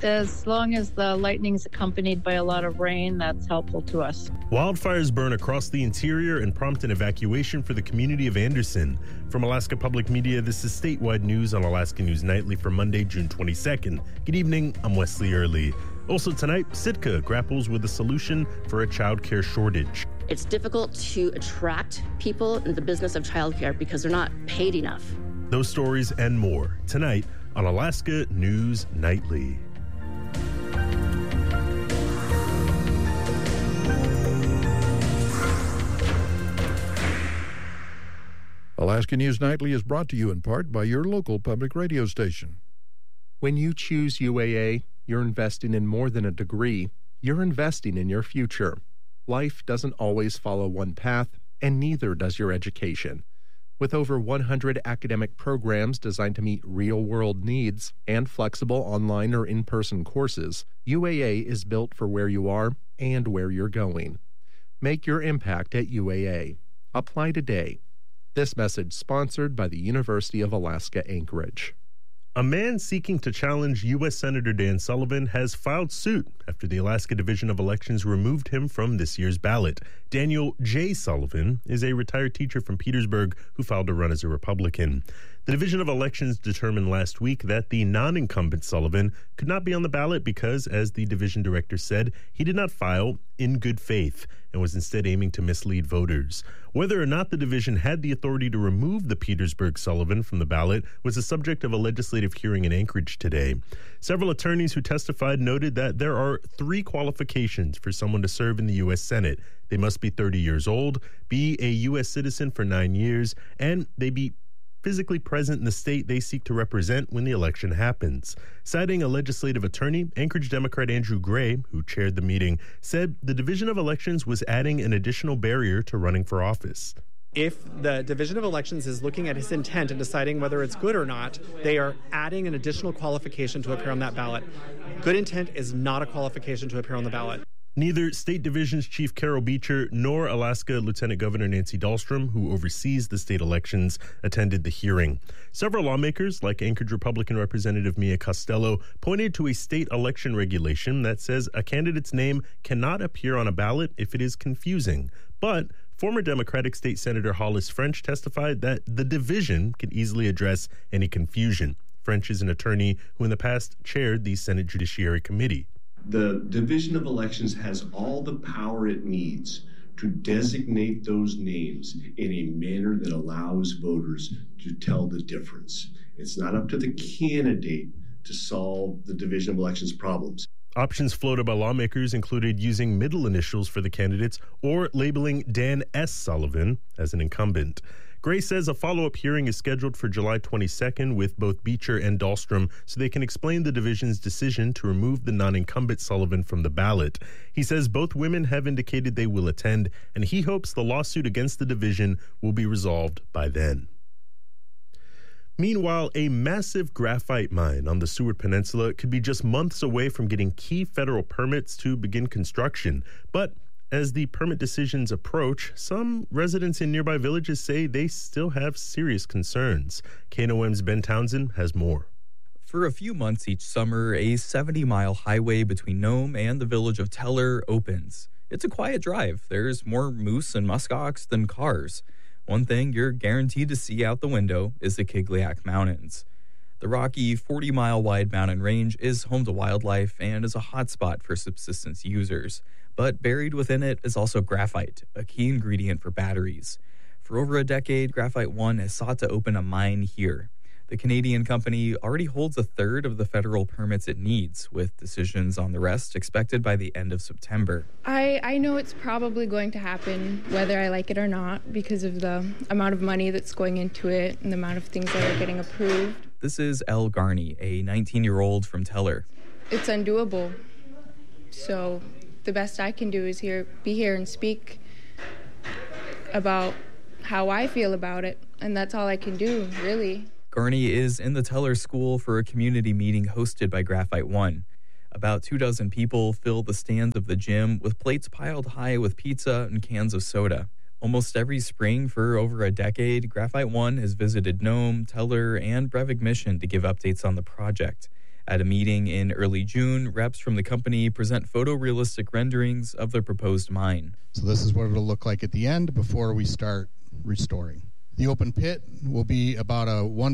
As long as the lightning is accompanied by a lot of rain, that's helpful to us. Wildfires burn across the interior and prompt an evacuation for the community of Anderson. From Alaska Public Media, this is statewide news on Alaska News Nightly for Monday, June 22nd. Good evening, I'm Wesley Early. Also tonight, Sitka grapples with a solution for a childcare shortage. It's difficult to attract people into the business of childcare because they're not paid enough. Those stories and more tonight on Alaska News Nightly. Alaska News Nightly is brought to you in part by your local public radio station. When you choose UAA, you're investing in more than a degree. You're investing in your future. Life doesn't always follow one path, and neither does your education. With over 100 academic programs designed to meet real-world needs and flexible online or in-person courses, UAA is built for where you are and where you're going. Make your impact at UAA. Apply today. This message sponsored by the University of Alaska Anchorage. A man seeking to challenge U.S. Senator Dan Sullivan has filed suit after the Alaska Division of Elections removed him from this year's ballot. Daniel J. Sullivan is a retired teacher from Petersburg who filed to run as a Republican. The Division of Elections determined last week that the non-incumbent Sullivan could not be on the ballot because, as the division director said, he did not file in good faith and was instead aiming to mislead voters. Whether or not the division had the authority to remove the Petersburg Sullivan from the ballot was the subject of a legislative hearing in Anchorage today. Several attorneys who testified noted that there are 3 qualifications for someone to serve in the U.S. Senate. They must be 30 years old, be a U.S. citizen for 9 years, and they be physically present in the state they seek to represent when the election happens. Citing a legislative attorney, Anchorage Democrat Andrew Gray, who chaired the meeting, said the Division of Elections was adding an additional barrier to running for office. If the Division of Elections is looking at his intent and deciding whether it's good or not, they are adding an additional qualification to appear on that ballot. Good intent is not a qualification to appear on the ballot. Neither State Division's Chief Carol Beecher nor Alaska Lieutenant Governor Nancy Dahlstrom, who oversees the state elections, attended the hearing. Several lawmakers, like Anchorage Republican Representative Mia Costello, pointed to a state election regulation that says a candidate's name cannot appear on a ballot if it is confusing. But former Democratic State Senator Hollis French testified that the division can easily address any confusion. French is an attorney who in the past chaired the Senate Judiciary Committee. The Division of Elections has all the power it needs to designate those names in a manner that allows voters to tell the difference. It's not up to the candidate to solve the Division of Elections problems. Options floated by lawmakers included using middle initials for the candidates or labeling Dan S. Sullivan as an incumbent. Gray says a follow-up hearing is scheduled for July 22nd with both Beecher and Dahlstrom so they can explain the division's decision to remove the non-incumbent Sullivan from the ballot. He says both women have indicated they will attend, and he hopes the lawsuit against the division will be resolved by then. Meanwhile, a massive graphite mine on the Seward Peninsula could be just months away from getting key federal permits to begin construction. But as the permit decisions approach, some residents in nearby villages say they still have serious concerns. KNOM's Ben Townsend has more. For a few months each summer, a 70-mile highway between Nome and the village of Teller opens. It's a quiet drive. There's more moose and muskox than cars. One thing you're guaranteed to see out the window is the Kigliak Mountains. The rocky 40-mile-wide mountain range is home to wildlife and is a hotspot for subsistence users. But buried within it is also graphite, a key ingredient for batteries. For over a decade, Graphite One has sought to open a mine here. The Canadian company already holds a third of the federal permits it needs, with decisions on the rest expected by the end of September. I know it's probably going to happen, whether I like it or not, because of the amount of money that's going into it and the amount of things that are getting approved. This is Elle Garney, a 19-year-old from Teller. It's undoable. So the best I can do is be here and speak about how I feel about it, and that's all I can do, really. Garney is in the Teller School for a community meeting hosted by Graphite One. About 24 people fill the stands of the gym with plates piled high with pizza and cans of soda. Almost every spring for over a decade, Graphite One has visited Nome, Teller, and Brevig Mission to give updates on the project. At a meeting in early June, reps from the company present photorealistic renderings of the proposed mine. So this is what it'll look like at the end before we start restoring. The open pit will be about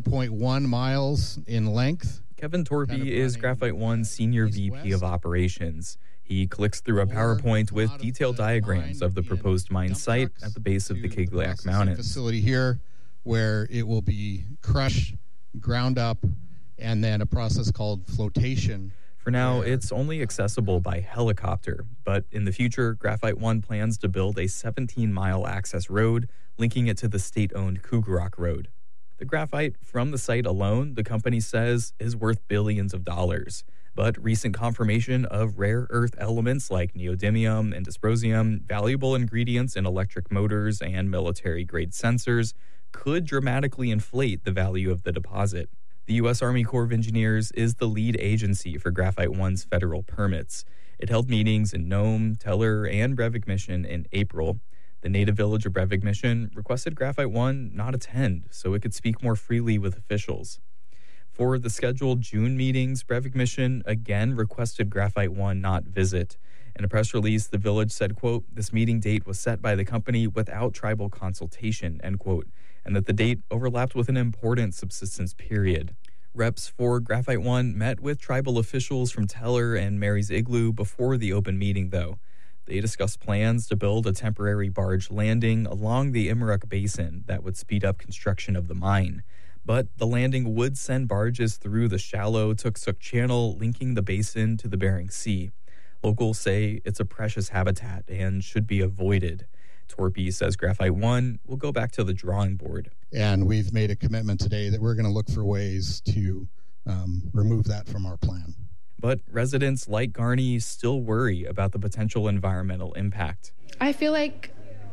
1.1 miles in length. Kevin Torpy is Graphite One's Senior VP of Operations. He clicks through a PowerPoint with detailed diagrams of the proposed mine site at the base of the Kigliak Mountains. Facility here where it will be crushed, ground up, and then a process called flotation. For now, it's only accessible by helicopter, but in the future, Graphite One plans to build a 17-mile access road linking it to the state-owned Kugarok Road. The graphite from the site alone, the company says, is worth billions of dollars. But recent confirmation of rare earth elements like neodymium and dysprosium, valuable ingredients in electric motors and military-grade sensors, could dramatically inflate the value of the deposit. The U.S. Army Corps of Engineers is the lead agency for Graphite One's federal permits. It held meetings in Nome, Teller, and Brevik Mission in April. The native village of Brevik Mission requested Graphite One not attend so it could speak more freely with officials. For the scheduled June meetings, Brevik Mission again requested Graphite One not visit. In a press release, the village said, quote, "This meeting date was set by the company without tribal consultation," end quote, and that the date overlapped with an important subsistence period. Reps for Graphite One met with tribal officials from Teller and Mary's Igloo before the open meeting, though. They discussed plans to build a temporary barge landing along the Imaruk Basin that would speed up construction of the mine. But the landing would send barges through the shallow Tuksuk Channel, linking the basin to the Bering Sea. Locals say it's a precious habitat and should be avoided. Torpy says Graphite One will go back to the drawing board. And we've made a commitment today that we're going to look for ways to remove that from our plan. But residents like Garney still worry about the potential environmental impact. I feel like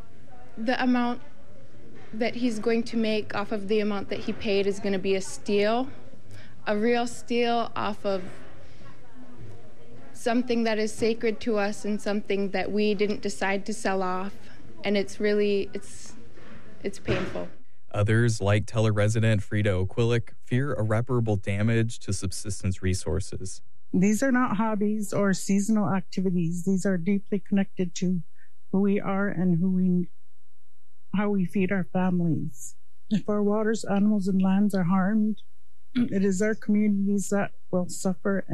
the amount that he's going to make off of the amount that he paid is going to be a real steal off of something that is sacred to us and something that we didn't decide to sell off. And it's really, it's painful. Others, like Teller resident Frida O'Quillick, fear irreparable damage to subsistence resources. These are not hobbies or seasonal activities. These are deeply connected to who we are and how we feed our families. If our waters, animals, and lands are harmed, it is our communities that will suffer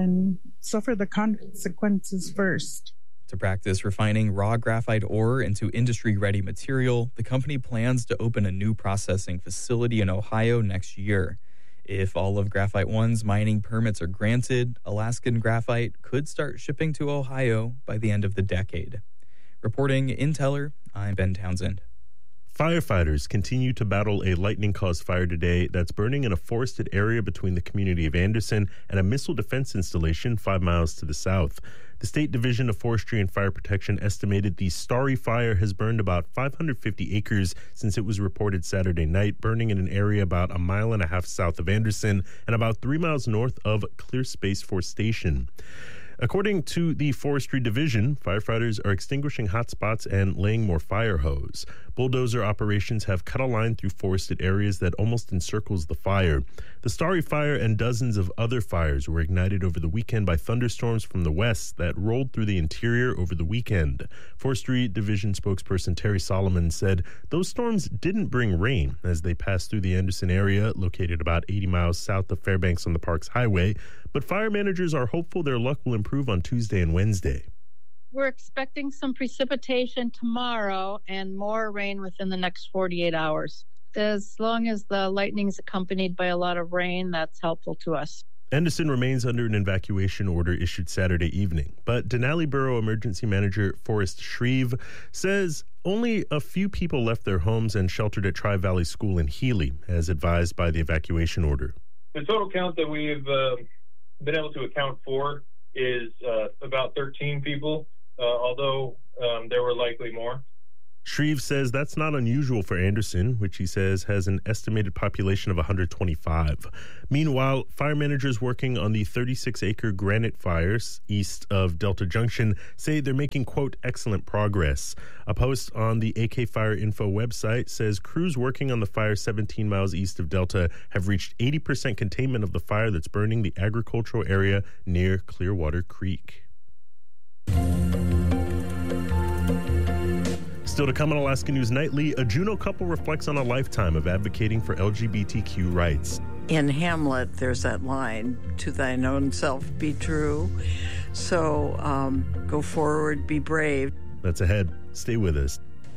the consequences first. To practice refining raw graphite ore into industry-ready material, the company plans to open a new processing facility in Ohio next year. If all of Graphite One's mining permits are granted, Alaskan Graphite could start shipping to Ohio by the end of the decade. Reporting in Teller, I'm Ben Townsend. Firefighters continue to battle a lightning-caused fire today that's burning in a forested area between the community of Anderson and a missile defense installation 5 miles to the south. The State Division of Forestry and Fire Protection estimated the Starry Fire has burned about 550 acres since it was reported Saturday night, burning in an area about 1.5 miles south of Anderson and about 3 miles north of Clear Space Force Station. According to the Forestry Division, firefighters are extinguishing hot spots and laying more fire hose. Bulldozer operations have cut a line through forested areas that almost encircles the fire. The Starry Fire and dozens of other fires were ignited over the weekend by thunderstorms from the west that rolled through the interior over the weekend. Forestry Division spokesperson Terry Solomon said those storms didn't bring rain as they passed through the Anderson area, located about 80 miles south of Fairbanks on the Parks Highway, but fire managers are hopeful their luck will improve on Tuesday and Wednesday. We're expecting some precipitation tomorrow and more rain within the next 48 hours. As long as the lightning is accompanied by a lot of rain, that's helpful to us. Anderson remains under an evacuation order issued Saturday evening, but Denali Borough Emergency Manager Forrest Shreve says only a few people left their homes and sheltered at Tri-Valley School in Healy, as advised by the evacuation order. The total count that we've been able to account for is about 13 people, although there were likely more. Shreve says that's not unusual for Anderson, which he says has an estimated population of 125. Meanwhile, fire managers working on the 36-acre Granite fires east of Delta Junction say they're making, quote, excellent progress. A post on the AK Fire Info website says crews working on the fire 17 miles east of Delta have reached 80% containment of the fire that's burning the agricultural area near Clearwater Creek. Still to come on Alaska News Nightly, a Juneau couple reflects on a lifetime of advocating for LGBTQ rights. In Hamlet, there's that line, to thine own self be true. So go forward, be brave. That's ahead. Stay with us.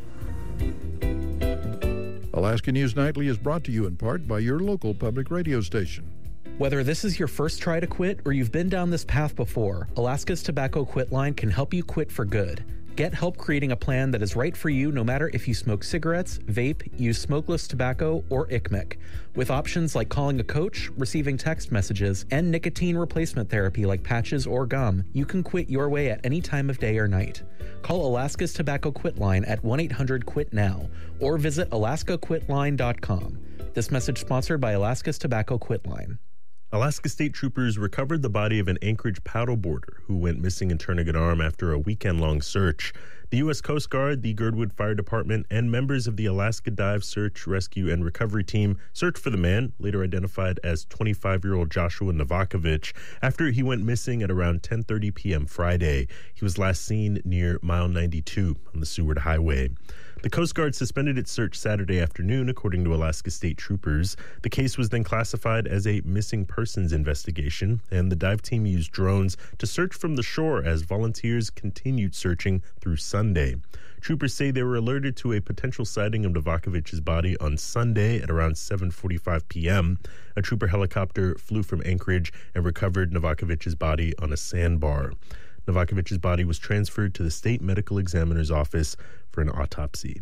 Alaska News Nightly is brought to you in part by your local public radio station. Whether this is your first try to quit or you've been down this path before, Alaska's Tobacco Quit Line can help you quit for good. Get help creating a plan that is right for you no matter if you smoke cigarettes, vape, use smokeless tobacco, or ICMIC. With options like calling a coach, receiving text messages, and nicotine replacement therapy like patches or gum, you can quit your way at any time of day or night. Call Alaska's Tobacco Quit Line at 1-800-QUIT-NOW or visit alaskaquitline.com. This message sponsored by Alaska's Tobacco Quit Line. Alaska State Troopers recovered the body of an Anchorage paddleboarder who went missing in Turnagain Arm after a weekend-long search. The U.S. Coast Guard, the Girdwood Fire Department, and members of the Alaska Dive Search, Rescue, and Recovery Team searched for the man, later identified as 25-year-old Joshua Novakovich, after he went missing at around 10:30 p.m. Friday. He was last seen near Mile 92 on the Seward Highway. The Coast Guard suspended its search Saturday afternoon, according to Alaska State Troopers. The case was then classified as a missing persons investigation, and the dive team used drones to search from the shore as volunteers continued searching through Sunday. Troopers say they were alerted to a potential sighting of Novakovich's body on Sunday at around 7:45 p.m. A trooper helicopter flew from Anchorage and recovered Novakovich's body on a sandbar. Novakovich's body was transferred to the state medical examiner's office for an autopsy.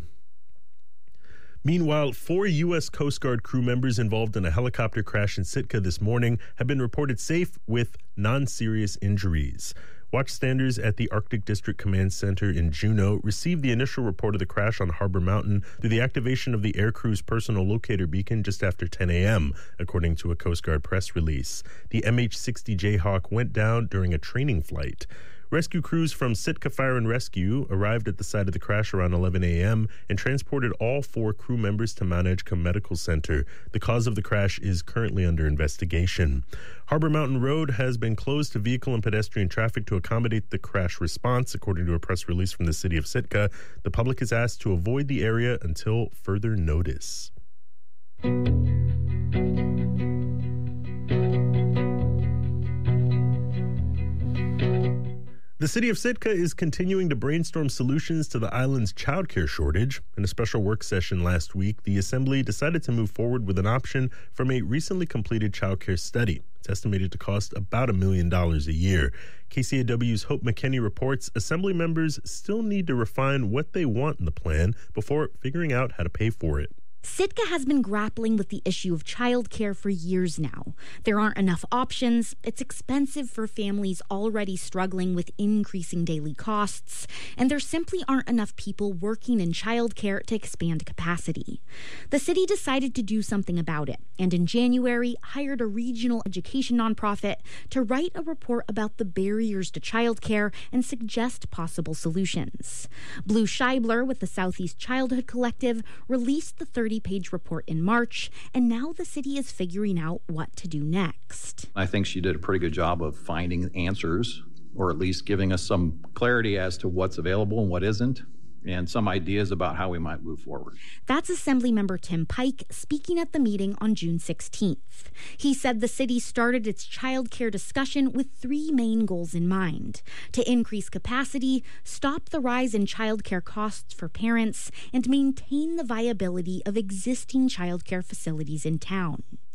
Meanwhile, 4 U.S. Coast Guard crew members involved in a helicopter crash in Sitka this morning have been reported safe with non-serious injuries. Watchstanders at the Arctic District Command Center in Juneau received the initial report of the crash on Harbor Mountain through the activation of the aircrew's personal locator beacon just after 10 a.m., according to a Coast Guard press release. The MH-60 Jayhawk went down during a training flight. Rescue crews from Sitka Fire and Rescue arrived at the site of the crash around 11 a.m. and transported all 4 crew members to Mount Edgecombe Medical Center. The cause of the crash is currently under investigation. Harbor Mountain Road has been closed to vehicle and pedestrian traffic to accommodate the crash response, according to a press release from the city of Sitka. The public is asked to avoid the area until further notice. The city of Sitka is continuing to brainstorm solutions to the island's childcare shortage. In a special work session last week, the Assembly decided to move forward with an option from a recently completed childcare study. It's estimated to cost about $1 million a year. KCAW's Hope McKinney reports Assembly members still need to refine what they want in the plan before figuring out how to pay for it. Sitka has been grappling with the issue of childcare for years now. There aren't enough options, it's expensive for families already struggling with increasing daily costs, and there simply aren't enough people working in childcare to expand capacity. The city decided to do something about it, and in January hired a regional education nonprofit to write a report about the barriers to childcare and suggest possible solutions. Blue Scheibler with the Southeast Childhood Collective released the 30-page report in March, and now the city is figuring out what to do next. I think she did a pretty good job of finding answers, or at least giving us some clarity as to what's available and what isn't, and some ideas about how we might move forward. That's Assemblymember Tim Pike speaking at the meeting on June 16th. He said the city started its child care discussion with 3 main goals in mind: to increase capacity, stop the rise in child care costs for parents, and maintain the viability of existing child care facilities in town.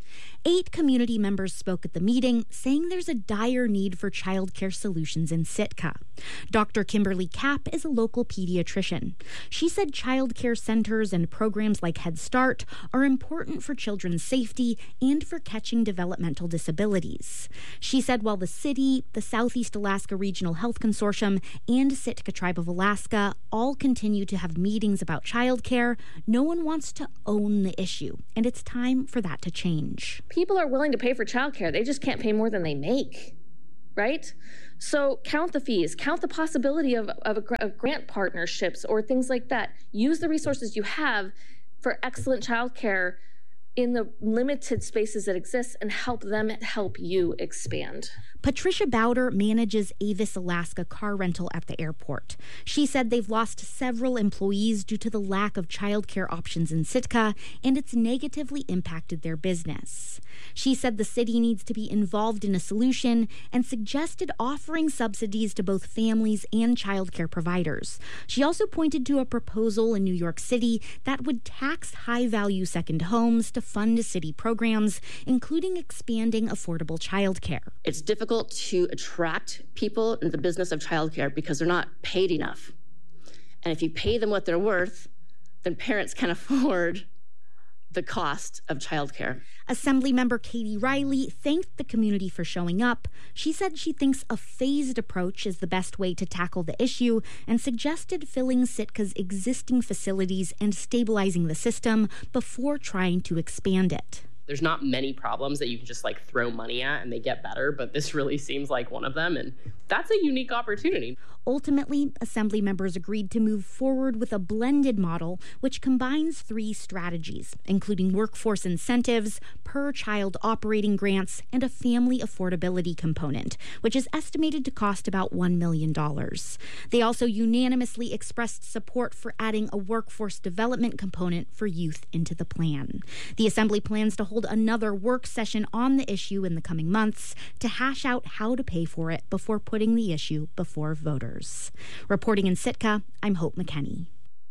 8 community members spoke at the meeting, saying there's a dire need for childcare solutions in Sitka. Dr. Kimberly Kapp is a local pediatrician. She said childcare centers and programs like Head Start are important for children's safety and for catching developmental disabilities. She said while the city, the Southeast Alaska Regional Health Consortium, and Sitka Tribe of Alaska all continue to have meetings about childcare, no one wants to own the issue, and it's time for that to change. People are willing to pay for childcare. They just can't pay more than they make, right? So count the fees, count the possibility of grant partnerships or things like that. Use the resources you have for excellent childcare in the limited spaces that exist and help them help you expand. Patricia Bowder manages Avis Alaska car rental at the airport. She said they've lost several employees due to the lack of childcare options in Sitka, and it's negatively impacted their business. She said the city needs to be involved in a solution and suggested offering subsidies to both families and childcare providers. She also pointed to a proposal in New York City that would tax high-value second homes to fund city programs, including expanding affordable childcare. It's difficult to attract people into the business of childcare because they're not paid enough. And if you pay them what they're worth, then parents can afford the cost of childcare. Assemblymember Katie Riley thanked the community for showing up. She said she thinks a phased approach is the best way to tackle the issue and suggested filling Sitka's existing facilities and stabilizing the system before trying to expand it. There's not many problems that you can just like throw money at and they get better, but this really seems like one of them, and that's a unique opportunity. Ultimately, Assembly members agreed to move forward with a blended model which combines 3 strategies, including workforce incentives, per-child operating grants, and a family affordability component, which is estimated to cost about $1 million. They also unanimously expressed support for adding a workforce development component for youth into the plan. The Assembly plans to hold another work session on the issue in the coming months to hash out how to pay for it before putting the issue before voters. Reporting in Sitka, I'm Hope McKenney.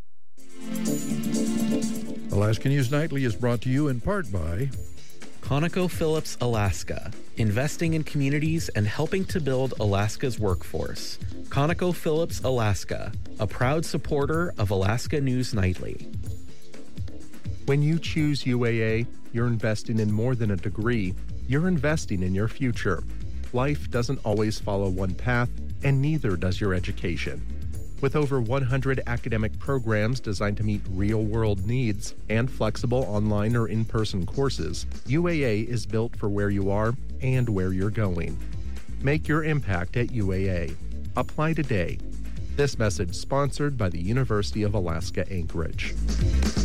Alaska News Nightly is brought to you in part by ConocoPhillips Alaska, investing in communities and helping to build Alaska's workforce. ConocoPhillips Alaska, a proud supporter of Alaska News Nightly. When you choose UAA, you're investing in more than a degree. You're investing in your future. Life doesn't always follow one path, and neither does your education. With over 100 academic programs designed to meet real-world needs and flexible online or in-person courses, UAA is built for where you are and where you're going. Make your impact at UAA. Apply today. This message sponsored by the University of Alaska Anchorage.